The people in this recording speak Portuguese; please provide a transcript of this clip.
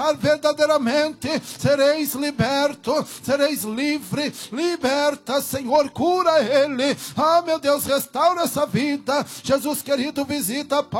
verdadeiramente sereis libertos, sereis livre, liberta, Senhor, cura ele, meu Deus, restaura essa vida, Jesus querido, visita, Pai.